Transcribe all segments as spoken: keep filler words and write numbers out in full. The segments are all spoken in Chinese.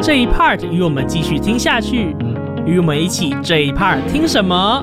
这一 part 与我们继续听下去，与我们一起这一 part 听什么？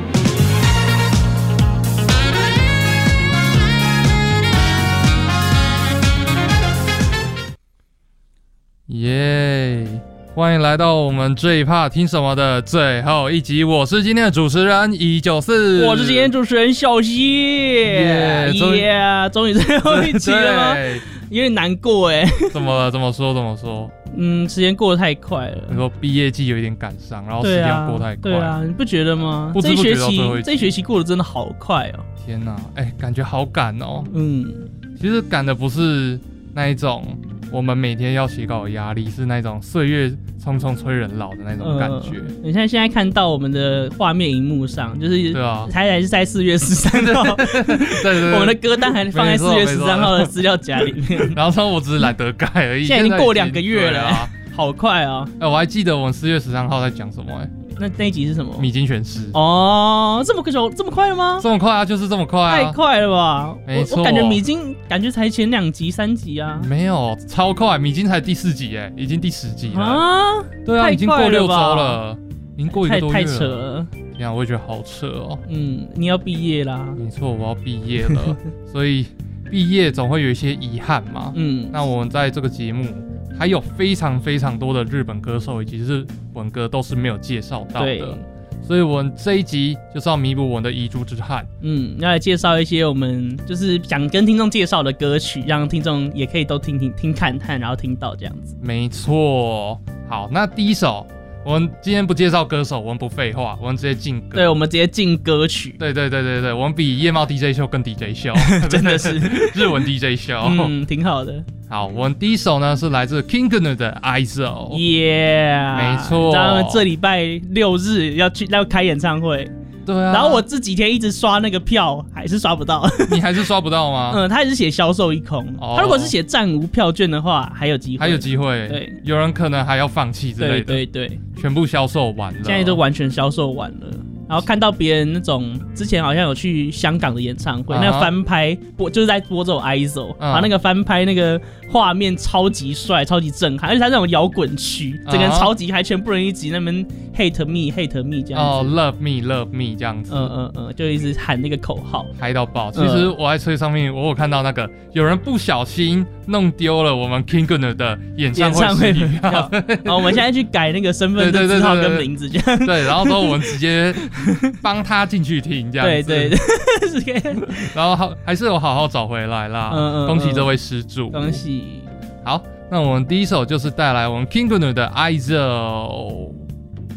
耶！ Yeah, 欢迎来到我们这一 part 听什么的最后一集，我是今天的主持人一九四， 我是今天主持人小西，耶！终于最后一集了吗？有点难过哎。 怎么了？怎么说？怎么说？ 嗯，时间过得太快了。 你说毕业季有一点赶上，然后时间过太快。 对啊，对啊，你不觉得吗？ 不知不觉到最后一集， 这一学期，这一学期过得真的好快哦。 天哪，哎、欸，感觉好赶哦。 嗯， 其实赶的不是那一种我们每天要写稿的压力，是那种岁月匆匆催人老的那种感觉。呃、 你看现在看到我们的画面荧幕上，就是对啊， 它还是在四月十三号，对对对，我们的歌单还放在四月十三号的资料夹里面。 然后说我只是懒得改而已。 现在已经过两个月了、啊，好快啊！ 哎、欸，我还记得我们四月十三号在讲什么哎、欸。 那那一集是什么？ 米津玄师哦，这么久这么快了吗？ 这么快啊，就是这么快啊！ 太快了吧！ 没错， 我感觉米津感觉才前两集三集啊， 没有超快，米津才第四集哎，已经第十集了啊！ 对啊，已经过六周了，已经过一个多月了， 太太扯了。 天啊，我也觉得好扯哦。 嗯，你要毕业啦。 没错，我要毕业了，所以毕业总会有一些遗憾嘛。嗯，那我们在这个节目还有非常非常多的日本歌手以及日文歌都是没有介绍到的，所以我们这一集就是要弥补我们的遗珠之憾。 嗯，要来介绍一些我们就是想跟听众介绍的歌曲，让听众也可以都听听听看看，然后听到这样子。 没错，好，那第一首。我们今天不介绍歌手，我们不废话，我们直接进歌。 对，我们直接进歌曲。 对对对对对，我们比夜猫 D J 秀更 D J 秀， 真的是日文 D J 秀， 嗯，挺好的。 好，我们第一首呢是来自 King Gnu 的 I Z O， 耶， 没错， 他们这礼拜六日要去要开演唱会。 对啊， 然后我这几天一直刷那个票，还是刷不到。 你还是刷不到吗？ 嗯，他还是写销售一空。哦、他如果是写暂无票券的话，还有机会。 还有机会。 对， 有人可能还要放弃之类的。 对对对， 全部销售完了。 现在都完全销售完了。然后看到别人那种之前好像有去香港的演唱会， uh-huh. 那个翻拍播就是在播这种 I Z O， 然后那个翻拍那个画面超级帅、超级震撼，而且他那种摇滚区，整个人超级嗨，全部人一起那边 hate me hate me 这样子。 哦、oh, ，love me love me 这样子。 嗯嗯嗯，就一直喊那个口号， 嗨到爆。其实我在车上面，我有看到那个有人不小心弄丢了我们 King Gnu 的演唱会实体票。 然后我们现在去改那个身份证字号跟名字，这样。 对，然后之后我们直接帮他进去听，这样子。 对对对。 然后好，还是有好好找回来啦。嗯嗯。恭喜这位施主。 恭喜。 好，那我们第一首就是带来我们 King Gnu 的 I Z O。